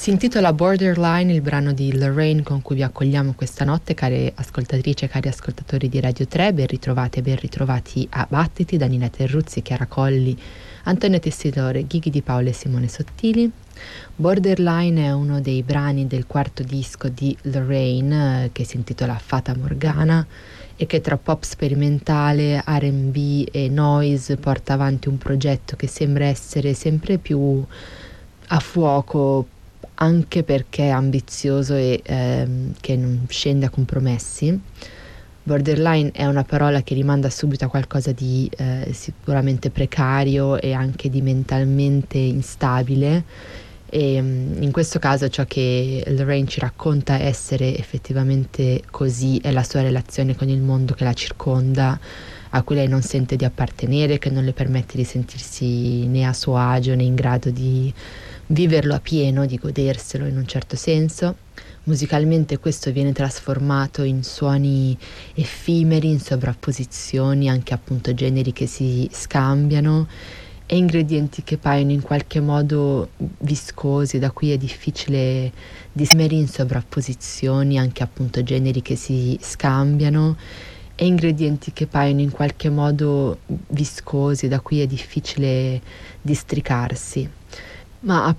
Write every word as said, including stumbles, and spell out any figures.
Si intitola Borderline, il brano di Lorraine con cui vi accogliamo questa notte, care ascoltatrici e cari ascoltatori di Radio tre. Ben ritrovate e ben ritrovati a Battiti, Danila Terruzzi, Chiara Colli, Antonio Tessitore, Ghighi Di Paolo e Simone Sottili. Borderline è uno dei brani del quarto disco di Lorraine, eh, che si intitola Fata Morgana, e che tra pop sperimentale, R and B e noise porta avanti un progetto che sembra essere sempre più a fuoco, anche perché è ambizioso e ehm, che non scende a compromessi. Borderline è una parola che rimanda subito a qualcosa di eh, sicuramente precario e anche di mentalmente instabile, e in questo caso ciò che Lorraine ci racconta essere effettivamente così è la sua relazione con il mondo che la circonda, a cui lei non sente di appartenere, che non le permette di sentirsi né a suo agio né in grado di viverlo a pieno, di goderselo in un certo senso. Musicalmente questo viene trasformato in suoni effimeri, in sovrapposizioni, anche appunto generi che si scambiano e ingredienti che paiono in qualche modo viscosi, da cui è difficile distinguere in sovrapposizioni, anche appunto generi che si scambiano e ingredienti che paiono in qualche modo viscosi, da cui è difficile districarsi. Ma